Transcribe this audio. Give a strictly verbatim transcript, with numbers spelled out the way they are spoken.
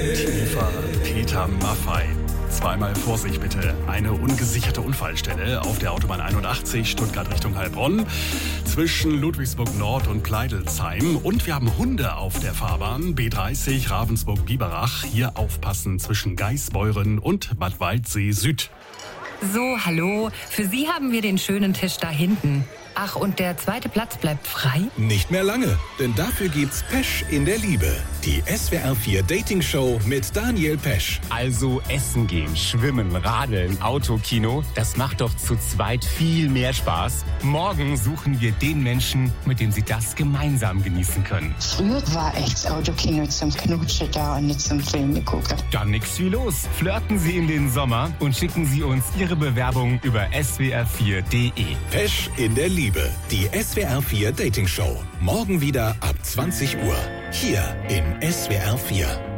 Tiefer Peter Maffay. Zweimal Vorsicht bitte. Eine ungesicherte Unfallstelle auf der Autobahn einundachtzig Stuttgart Richtung Heilbronn zwischen Ludwigsburg Nord und Pleidelsheim. Und wir haben Hunde auf der Fahrbahn B dreißig Ravensburg-Biberach. Hier aufpassen zwischen Gaisbeuren und Bad Waldsee Süd. So, hallo. Für Sie haben wir den schönen Tisch da hinten. Ach, und der zweite Platz bleibt frei? Nicht mehr lange, denn dafür gibt's Pesch in der Liebe. Die S W R vier Dating Show mit Daniel Pesch. Also essen gehen, schwimmen, radeln, Autokino, das macht doch zu zweit viel mehr Spaß. Morgen suchen wir den Menschen, mit dem Sie das gemeinsam genießen können. Früher war echt das Autokino zum Knutschen da und nicht zum Filme gucken. Dann nix wie los. Flirten Sie in den Sommer und schicken Sie uns Ihre Bewerbung über S W R vier Punkt de. Pesch in der Liebe. Die S W R vier Dating Show. Morgen wieder ab zwanzig Uhr. Hier in S W R vier.